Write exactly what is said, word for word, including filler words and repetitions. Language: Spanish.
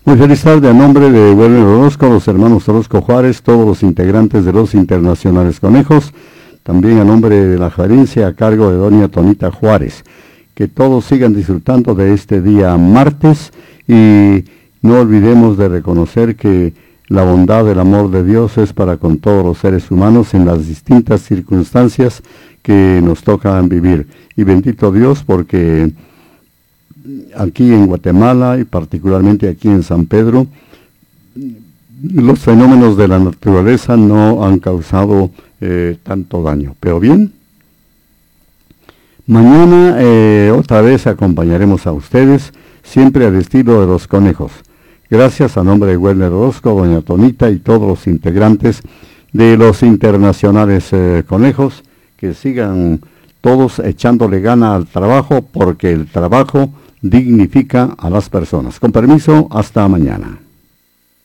Muy feliz tarde a nombre de Werner Orozco, los hermanos Orozco Juárez, todos los integrantes de los Internacionales Conejos, también a nombre de la gerencia a cargo de doña Tonita Juárez. Que todos sigan disfrutando de este día martes y no olvidemos de reconocer que la bondad del amor de Dios es para con todos los seres humanos en las distintas circunstancias que nos tocan vivir. Y bendito Dios porque aquí en Guatemala y particularmente aquí en San Pedro, los fenómenos de la naturaleza no han causado eh, tanto daño. Pero bien, mañana eh, otra vez acompañaremos a ustedes, siempre al estilo de los conejos. Gracias a nombre de Werner Orozco, doña Tonita y todos los integrantes de los Internacionales eh, Conejos, que sigan todos echándole gana al trabajo, porque el trabajo dignifica a las personas. Con permiso, hasta mañana.